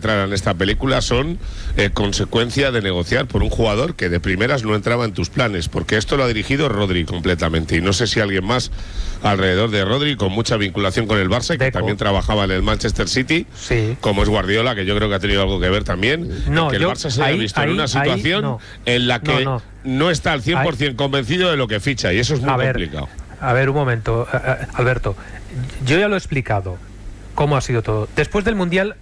entrar en esta película son consecuencia de negociar por un jugador que de primeras no entraba en tus planes, porque esto lo ha dirigido Rodri completamente, y no sé si alguien más alrededor de Rodri con mucha vinculación con el Barça, que también trabajaba en el Manchester City, como es Guardiola, que yo creo que ha tenido algo que ver también, en que el Barça se haya visto en una situación en la que no está al 100% convencido de lo que ficha, y eso es muy complicado. A ver, un momento, Alberto, yo ya lo he explicado cómo ha sido todo. Después del Mundial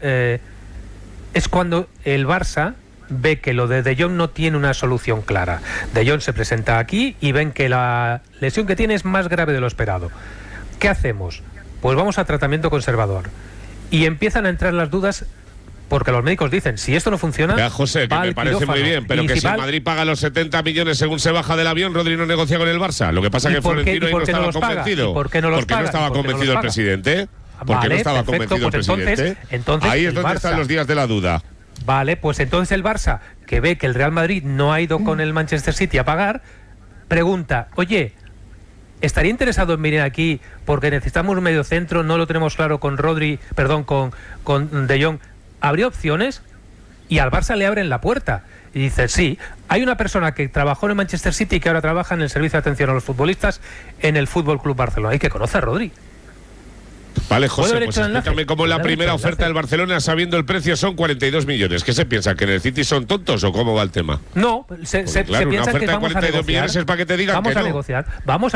es cuando el Barça ve que lo de Jong no tiene una solución clara. De Jong se presenta aquí y ven que la lesión que tiene es más grave de lo esperado. ¿Qué hacemos? Pues vamos a tratamiento conservador. Y empiezan a entrar las dudas, porque los médicos dicen, si esto no funciona... Ya, José, que me parece muy bien, pero que si el Madrid paga los 70 millones según se baja del avión, Rodri no negocia con el Barça. Lo que pasa es que Florentino ahí no estaba convencido. ¿Por qué no los paga? Porque no estaba convencido el presidente. Porque no estaba convencido el presidente. Entonces ahí es donde están los días de la duda. Vale, pues entonces el Barça, que ve que el Real Madrid no ha ido con el Manchester City a pagar, pregunta, oye, ¿estaría interesado en venir aquí porque necesitamos un medio centro, no lo tenemos claro con Rodri, perdón, con De Jong? ¿Habría opciones? Y al Barça le abren la puerta. Y dice, sí, hay una persona que trabajó en el Manchester City y que ahora trabaja en el servicio de atención a los futbolistas en el Fútbol Club Barcelona. Hay que conocer a Rodri. Vale, José, pues explícame cómo la primera oferta del Barcelona, sabiendo el precio, son 42 millones. ¿Qué se piensa? ¿Que en el City son tontos o cómo va el tema? No, claro, se piensa una oferta que de 42 millones es para que te digan que no. Vamos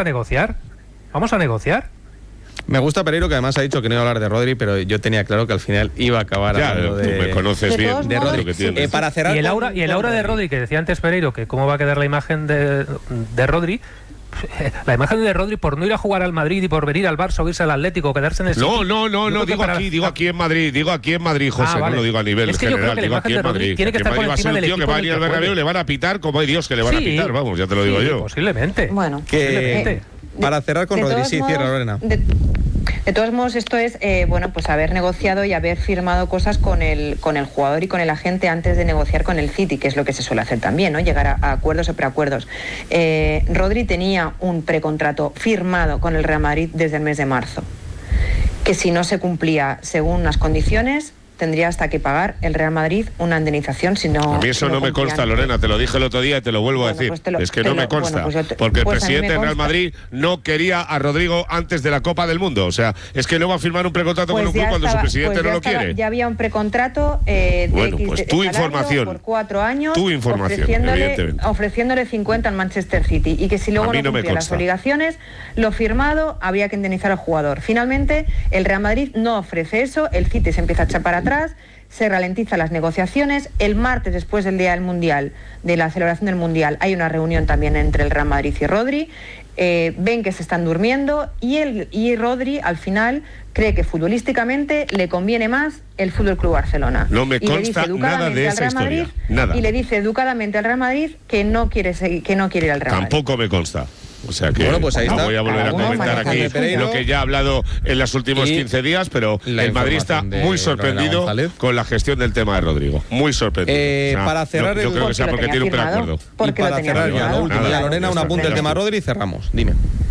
a negociar. Me gusta Pereiro, que además ha dicho que no iba a hablar de Rodri, pero yo tenía claro que al final iba a acabar hablando de... Tú me conoces bien de Rodri. Para cerrar y el aura de Rodri, que decía antes Pereiro, que cómo va a quedar la imagen de Rodri. La imagen de Rodri por no ir a jugar al Madrid y por venir al Barça o irse al Atlético o quedarse en el City. No, digo aquí en Madrid, José, no lo digo a nivel general, digo aquí en Madrid. Tiene que estar por encima del equipo. Que va a venir al Bernabéu, le van a pitar como hay Dios que le van a pitar, vamos, ya te lo digo yo. Posiblemente. Bueno, para cerrar con Rodri, sí, cierra Lorena. De todos modos, esto es pues haber negociado y haber firmado cosas con el jugador y con el agente antes de negociar con el City, que es lo que se suele hacer también, ¿no? Llegar a acuerdos o preacuerdos. Rodri tenía un precontrato firmado con el Real Madrid desde el mes de marzo, que si no se cumplía según las condiciones, tendría hasta que pagar el Real Madrid una indemnización si no... A mí eso no me consta, Lorena, te lo dije el otro día y te lo vuelvo a decir. Es que no me consta, porque el presidente del Real Madrid no quería a Rodrigo antes de la Copa del Mundo. O sea, es que no va a firmar un precontrato con un club cuando su presidente no lo quiere. Ya había un precontrato tu información por 4 años, tu información, ofreciéndole 50 al Manchester City, y que si luego no cumplía las obligaciones, lo firmado, había que indemnizar al jugador. Finalmente, el Real Madrid no ofrece eso, el City se empieza a echar para atrás, se ralentizan las negociaciones. El martes, después del día del Mundial, de la celebración del Mundial, hay una reunión también entre el Real Madrid y Rodri. Ven que se están durmiendo y Rodri al final cree que futbolísticamente le conviene más el Fútbol Club Barcelona. No me consta nada de esa historia. Nada. Y le dice educadamente al Real Madrid que no quiere ir al Real Madrid. Tampoco me consta. O sea que pues ahí está. Voy a volver a comentar aquí lo que ya he hablado en los últimos 15 días, pero el Madrid está muy sorprendido con la gestión del tema de Rodrigo. Muy sorprendido. Para cerrar, yo creo que sea porque tiene un preacuerdo. Y para cerrar ya, lo último, Lorena, un apunte del tema de Rodri y cerramos. Dime.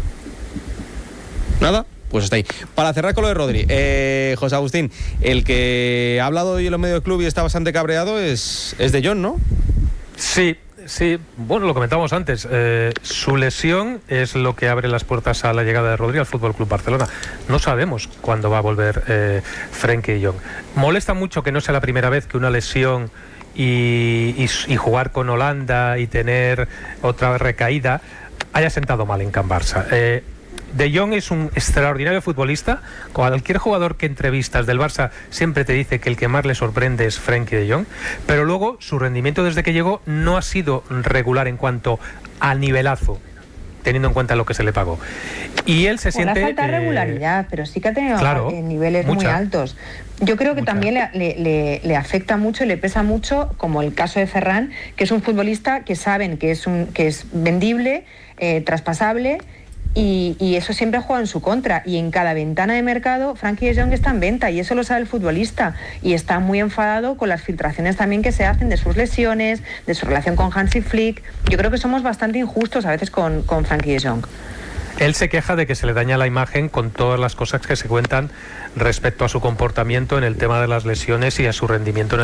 ¿Nada? Pues está ahí. Para cerrar con lo de Rodri, José Agustín, el que ha hablado hoy en los medios del club y está bastante cabreado es De Jong, ¿no? Sí, bueno, lo comentamos antes. Su lesión es lo que abre las puertas a la llegada de Rodri al Fútbol Club Barcelona. No sabemos cuándo va a volver Frenkie de Jong. Molesta mucho que no sea la primera vez que una lesión y jugar con Holanda y tener otra recaída haya sentado mal en Can Barça. De Jong es un extraordinario futbolista. Cualquier jugador que entrevistas del Barça siempre te dice que el que más le sorprende es Frenkie de Jong, pero luego su rendimiento desde que llegó no ha sido regular en cuanto a nivelazo, teniendo en cuenta lo que se le pagó. Y él se siente... falta de regularidad, pero sí que ha tenido niveles muy altos. Yo creo que también le afecta mucho y le pesa mucho, como el caso de Ferran, que es un futbolista que saben que es vendible, traspasable. Y eso siempre ha jugado en su contra, y en cada ventana de mercado Frenkie de Jong está en venta, y eso lo sabe el futbolista, y está muy enfadado con las filtraciones también que se hacen de sus lesiones, de su relación con Hansi Flick. Yo creo que somos bastante injustos a veces con Frenkie de Jong. Él se queja de que se le daña la imagen con todas las cosas que se cuentan respecto a su comportamiento en el tema de las lesiones y a su rendimiento en el